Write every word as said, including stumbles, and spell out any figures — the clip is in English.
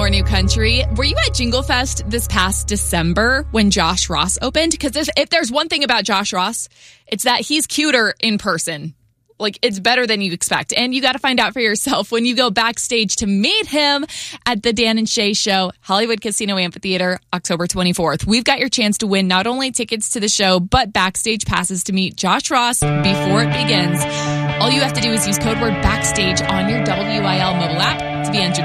more New Country. Were you at Jingle Fest this past December when Josh Ross opened? Because if, if there's one thing about Josh Ross, it's that he's cuter in person. Like, it's better than you expect. And you got to find out for yourself when you go backstage to meet him at the Dan and Shay Show, Hollywood Casino Amphitheater, October twenty-fourth. We've got your chance to win not only tickets to the show, but backstage passes to meet Josh Ross before it begins. All you have to do is use code word backstage on your W I L mobile app to be entered